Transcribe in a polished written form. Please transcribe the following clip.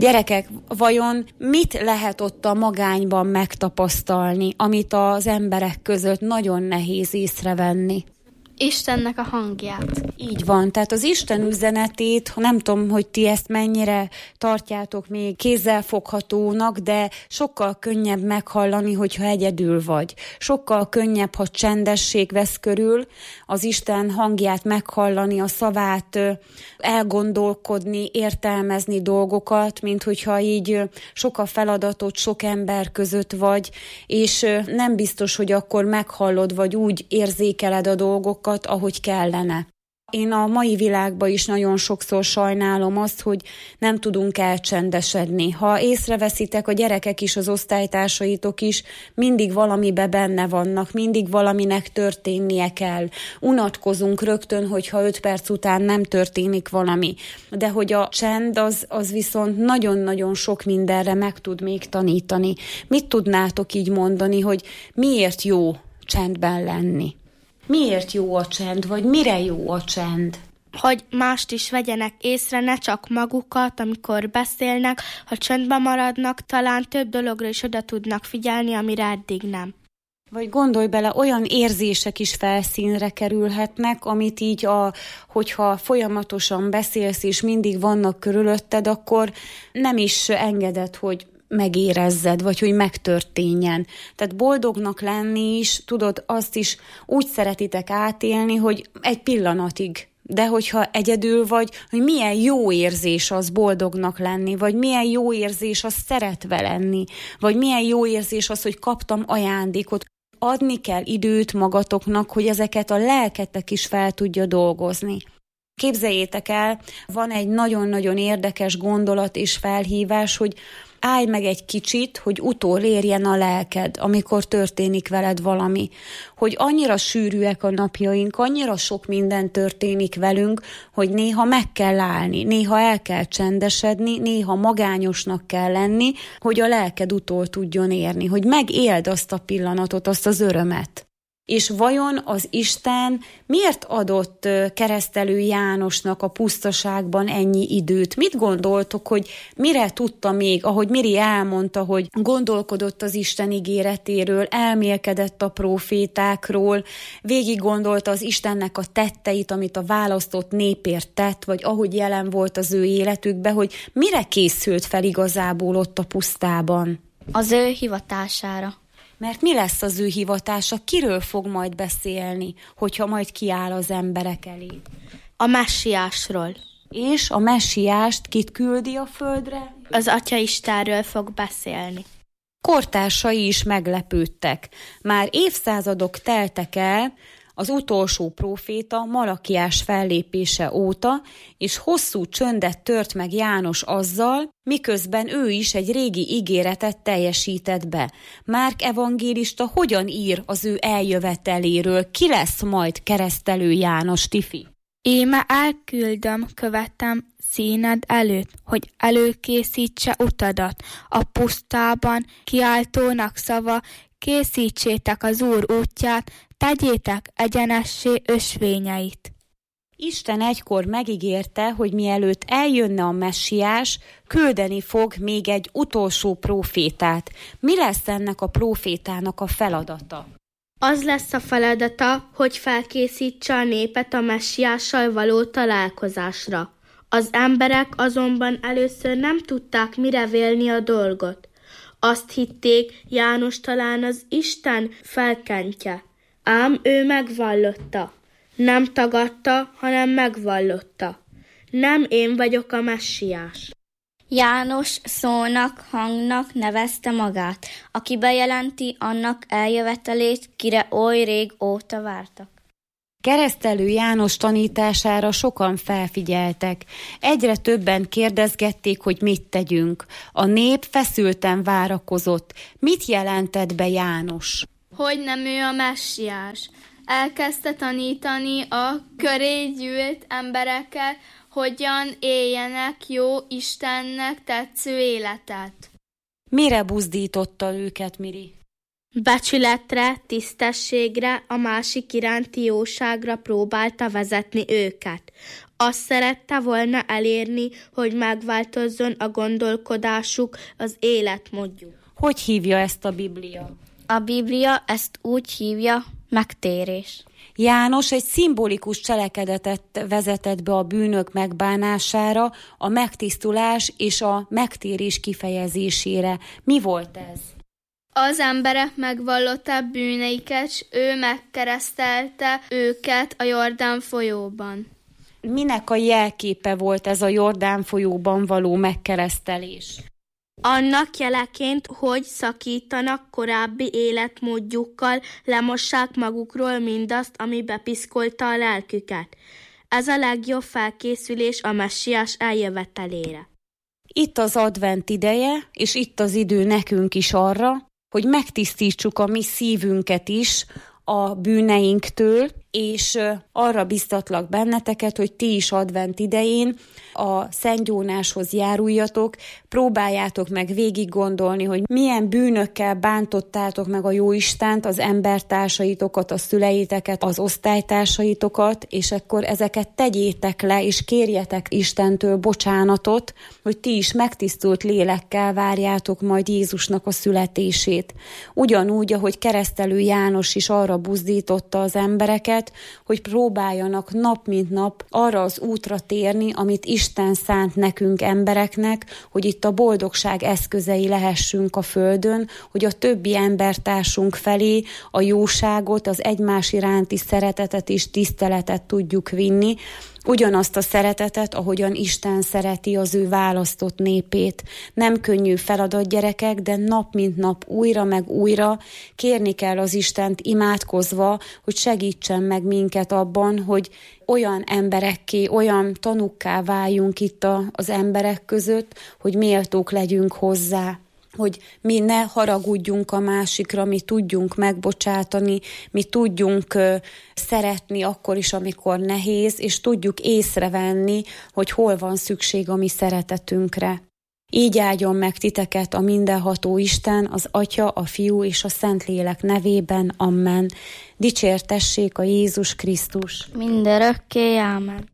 Gyerekek, vajon mit lehet ott a magányban megtapasztalni, amit az emberek között nagyon nehéz észrevenni? Istennek a hangját. Így van, tehát az Isten üzenetét, nem tudom, hogy ti ezt mennyire tartjátok még kézzelfoghatónak, de sokkal könnyebb meghallani, hogyha egyedül vagy. Sokkal könnyebb, ha csendesség vesz körül, az Isten hangját meghallani, a szavát elgondolkodni, értelmezni dolgokat, mint hogyha így sok a feladatot, sok ember között vagy, és nem biztos, hogy akkor meghallod, vagy úgy érzékeled a dolgokat, ahogy kellene. Én a mai világban is nagyon sokszor sajnálom azt, hogy nem tudunk elcsendesedni. Ha észreveszitek, a gyerekek is, az osztálytársaitok is mindig valamibe benne vannak, mindig valaminek történnie kell. Unatkozunk rögtön, hogyha 5 perc után nem történik valami. De hogy a csend az viszont nagyon-nagyon sok mindenre meg tud még tanítani. Mit tudnátok így mondani, hogy miért jó csendben lenni? Miért jó a csend, vagy mire jó a csend? Hogy mást is vegyenek észre, ne csak magukat, amikor beszélnek, ha csendben maradnak, talán több dologra is oda tudnak figyelni, amire eddig nem. Vagy gondolj bele, olyan érzések is felszínre kerülhetnek, amit így, hogyha folyamatosan beszélsz, és mindig vannak körülötted, akkor nem is engeded, hogy megérezzed, vagy hogy megtörténjen. Tehát boldognak lenni is, tudod, azt is úgy szeretitek átélni, hogy egy pillanatig. De hogyha egyedül vagy, hogy milyen jó érzés az boldognak lenni, vagy milyen jó érzés az szeretve lenni, vagy milyen jó érzés az, hogy kaptam ajándékot. Adni kell időt magatoknak, hogy ezeket a lelketek is fel tudja dolgozni. Képzeljétek el, van egy nagyon-nagyon érdekes gondolat és felhívás, hogy állj meg egy kicsit, hogy utolérjen a lelked, amikor történik veled valami. Hogy annyira sűrűek a napjaink, annyira sok minden történik velünk, hogy néha meg kell állni, néha el kell csendesedni, néha magányosnak kell lenni, hogy a lelked utol tudjon érni, hogy megéld azt a pillanatot, azt az örömet. És vajon az Isten miért adott Keresztelő Jánosnak a pusztaságban ennyi időt? Mit gondoltok, hogy mire tudta még, ahogy Miri elmondta, hogy gondolkodott az Isten ígéretéről, elmélkedett a prófétákról, végig gondolta az Istennek a tetteit, amit a választott népért tett, vagy ahogy jelen volt az ő életükben, hogy mire készült fel igazából ott a pusztában? Az ő hivatására. Mert mi lesz az ő hivatása? Kiről fog majd beszélni, hogyha majd kiáll az emberek elé? A messiásról. És a messiást kit küldi a földre? Az Atya Istenről fog beszélni. Kortársai is meglepődtek. Már évszázadok teltek el az utolsó próféta Malakiás fellépése óta, és hosszú csöndet tört meg János azzal, miközben ő is egy régi ígéretet teljesített be. Márk evangélista hogyan ír az ő eljöveteléről? Ki lesz majd Keresztelő János, Tifi? Íme elküldöm, követem színed előtt, hogy előkészítse utadat. A pusztában kiáltónak szava, készítsétek az Úr útját, tegyétek egyenessé ösvényeit. Isten egykor megígérte, hogy mielőtt eljönne a messiás, küldeni fog még egy utolsó prófétát. Mi lesz ennek a prófétának a feladata? Az lesz a feladata, hogy felkészítse a népet a messiással való találkozásra. Az emberek azonban először nem tudták mire vélni a dolgot. Azt hitték, János talán az Isten felkentje. Ám ő megvallotta. Nem tagadta, hanem megvallotta. Nem én vagyok a messiás. János szónak, hangnak nevezte magát, aki bejelenti annak eljövetelét, kire oly rég óta vártak. Keresztelő János tanítására sokan felfigyeltek. Egyre többen kérdezgették, hogy mit tegyünk. A nép feszülten várakozott. Mit jelentett be János? Hogy nem ő a messiás. Elkezdte tanítani a köré gyűlt embereket, hogyan éljenek jó Istennek tetsző életet. Mire buzdította őket, Miri? Becsületre, tisztességre, a másik iránti jóságra próbálta vezetni őket. Azt szerette volna elérni, hogy megváltozzon a gondolkodásuk, az életmódjuk. Hogy hívja ezt a Biblia? A Biblia ezt úgy hívja, megtérés. János egy szimbolikus cselekedetet vezetett be a bűnök megbánására, a megtisztulás és a megtérés kifejezésére. Mi volt ez? Az emberek megvallották bűneiket, s ő megkeresztelte őket a Jordán folyóban. Minek a jelképe volt ez a Jordán folyóban való megkeresztelés? Annak jeleként, hogy szakítanak korábbi életmódjukkal, lemossák magukról mindazt, ami bepiszkolta a lelküket. Ez a legjobb felkészülés a messiás eljövetelére. Itt az advent ideje, és itt az idő nekünk is arra, hogy megtisztítsuk a mi szívünket is a bűneinktől, és arra biztatlak benneteket, hogy ti is advent idején a szentgyónáshoz járuljatok, próbáljátok meg végig gondolni, hogy milyen bűnökkel bántottátok meg a Jóistent, az embertársaitokat, a szüleiteket, az osztálytársaitokat, és akkor ezeket tegyétek le, és kérjetek Istentől bocsánatot, hogy ti is megtisztult lélekkel várjátok majd Jézusnak a születését. Ugyanúgy, ahogy keresztelő János is arra buzdította az embereket, hogy próbáljanak nap mint nap arra az útra térni, amit Isten szánt nekünk embereknek, hogy itt a boldogság eszközei lehessünk a földön, hogy a többi embertársunk felé a jóságot, az egymás iránti szeretetet és tiszteletet tudjuk vinni, ugyanazt a szeretetet, ahogyan Isten szereti az ő választott népét. Nem könnyű feladat, gyerekek, de nap mint nap újra meg újra kérni kell az Istent imádkozva, hogy segítsen meg minket abban, hogy olyan emberekké, olyan tanukká váljunk itt az emberek között, hogy méltók legyünk hozzá. Hogy mi ne haragudjunk a másikra, mi tudjunk megbocsátani, mi tudjunk szeretni akkor is, amikor nehéz, és tudjuk észrevenni, hogy hol van szükség a mi szeretetünkre. Így áldjon meg titeket a mindenható Isten, az Atya, a Fiú és a Szentlélek nevében. Amen. Dicsértessék a Jézus Krisztus. Mindörökké, ámen.